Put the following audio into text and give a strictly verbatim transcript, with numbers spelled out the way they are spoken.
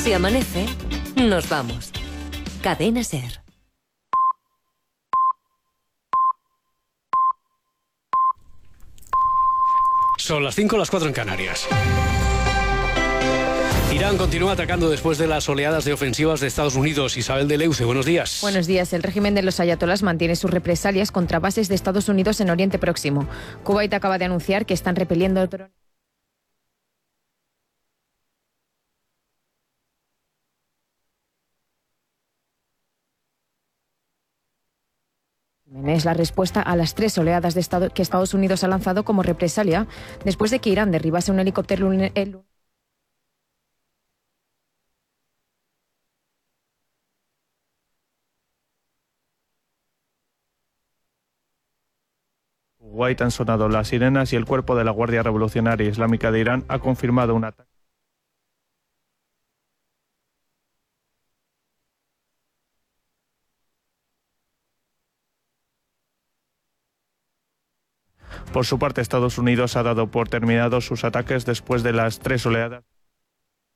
Si amanece, nos vamos. Cadena SER. Son las cinco, las cuatro en Canarias. Irán continúa atacando después de las oleadas de ofensivas de Estados Unidos. Isabel de Leuce, buenos días. Buenos días. El régimen de los ayatolás mantiene sus represalias contra bases de Estados Unidos en Oriente Próximo. Kuwait acaba de anunciar que están repeliendo drones. Es la respuesta a las tres oleadas de Estado que Estados Unidos ha lanzado como represalia después de que Irán derribase un helicóptero el Kuwait han sonado las sirenas y el cuerpo de la Guardia Revolucionaria Islámica de Irán ha confirmado un ataque. Por su parte, Estados Unidos ha dado por terminados sus ataques después de las tres oleadas.